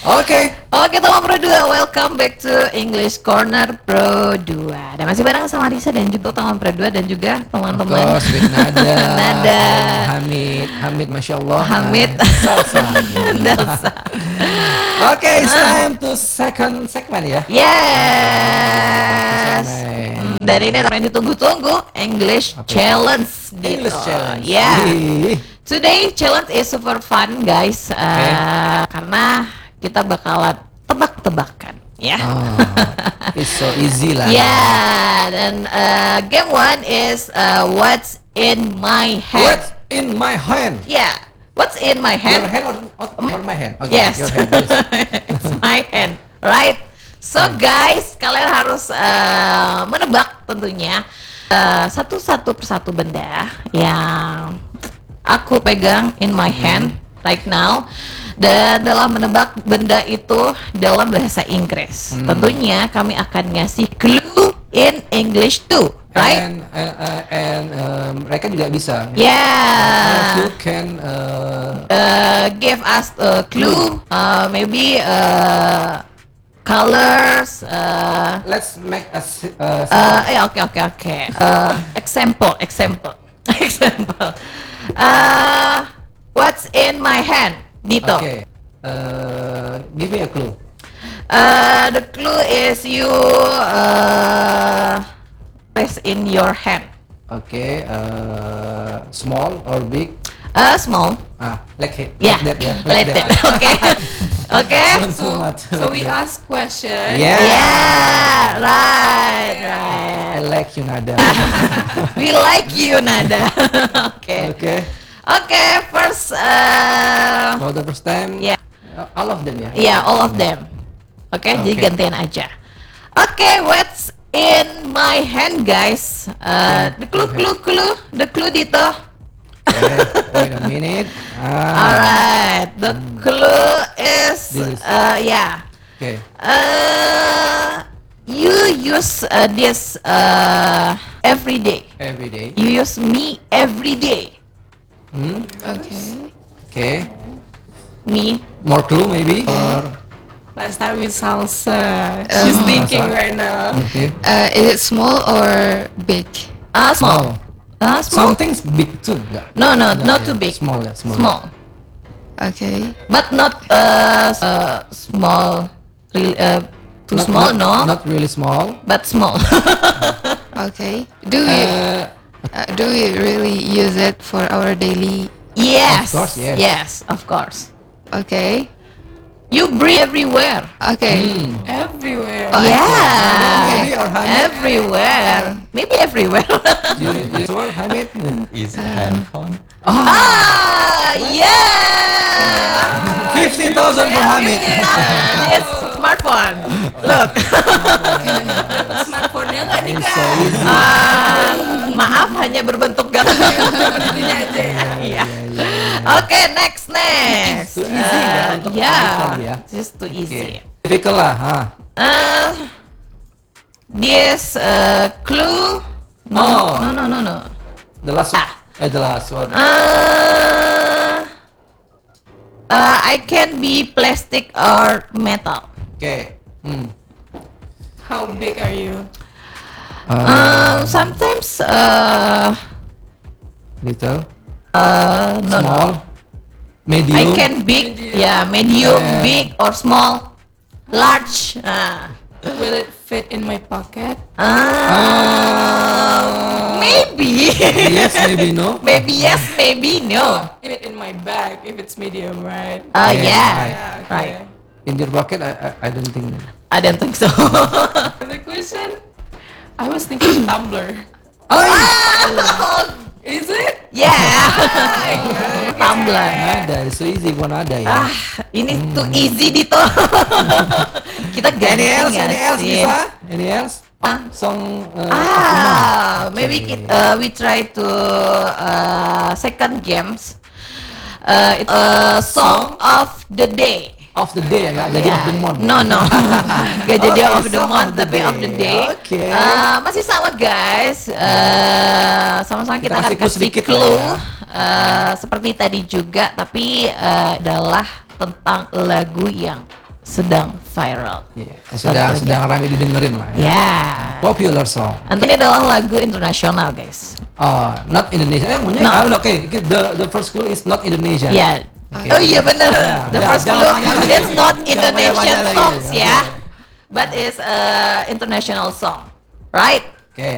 Oke, teman Pro 2, welcome back to English Corner Pro 2. Dan masih bareng sama Risa dan juga teman Pro 2 dan juga teman-teman. Of course, with Nada. Nada. Hamid, Masya Allah. Hamid. Salsa. Delsa. Okay, it's time to second segment ya. Yes. Dan ini yang ditunggu-tunggu, English Challenge. English Challenge. Yeah. Today challenge is super fun, guys. Karena kita bakalan tebak-tebakan, ya. Oh, it's so easy lah. Yeah, dan game one is what's in my hand. What's in my hand? Yeah, what's in my hand? Your hand or my hand? Okay, Yes, your hand. it's my hand, right? So guys, kalian harus menebak tentunya satu persatu benda yang aku pegang in my hand right now. Dan dalam menebak benda itu dalam bahasa Inggris. Tentunya kami akan ngasih clue in English too, right? And mereka juga bisa. Yeah. You can Give us a clue, maybe colors. let's make a Okay. Example. What's in my hand? Dito. Okay. Give me a clue. The clue is you place in your hand. Okay. Small or big? Small. Like that. Yeah. Like that. Okay. Okay. So we ask question. Yeah. Right. I like you, Nada. We like you, Nada. Okay. Okay. First. For the first time. Yeah. All of them ya. Yeah, all of them. Okay, jadi gantian aja. Okay, what's in my hand, guys? The clue dito. Okay, wait a minute. Alright, the clue is yeah. Okay. You use this every day. Every day. You use me every day. Okay. Me. More clue maybe. Or Last time we salsa. She's thinking right now. okay. Is it small or big? Small. Small. Something's big too. Enggak? No, not too big. Small ya. Small. Okay. But not small. Too small, no. Not really small. But small. Okay. Do we really use it for our daily? Yes. Of course, yes. Yes, of course. Okay. You breathe everywhere. Okay. Everywhere. Maybe or Hamid. Everywhere. Maybe everywhere. You want Hamid? Is it handphone? Yeah. 50,000 for Hamid. Yes, smartphone. Look. Smartphone-nya nggak It's dikasih. so easy. Maaf, hanya berbentuk gatal. Iya. Oke, next. Too easy ya untuk Yeah, ya. just too easy. Difficult lah. This clue. No. The last one. I can be plastic or metal. Okay. How big are you? Sometimes Little. no. Small. Medium. I can big, medium, big or small, large. Will it fit in my pocket? Maybe. Yes, maybe no. Maybe yes, maybe no. Fit in my bag if it's medium, right? Yeah, right. In your pocket, I don't think. I don't think so. The question? I was thinking tumbler. Is it? Yeah. Tumbler. Ada, so easy one ada ya. Ini too easy dito. Kita Any else? ganti. Bisa? Any else? Song. Maybe we try to second games. It's song of the day. Of the day, nggak jadi of the month. No. Gak jadi Okay, of the song month, of the tapi of the day. day. Okay. Masih sama guys. Sama-sama kita akan Kita kasih clue kasih sedikit clue. lah Seperti tadi juga, tapi adalah tentang lagu yang sedang viral. Iya, sedang ramai didengerin lah. Ya. Popular song. Ini adalah lagu internasional, guys. Not Indonesia. Okay. The first clue is not Indonesia. Ya. Oh iya benar. The first clue is not Indonesian songs ya, but is international song, right?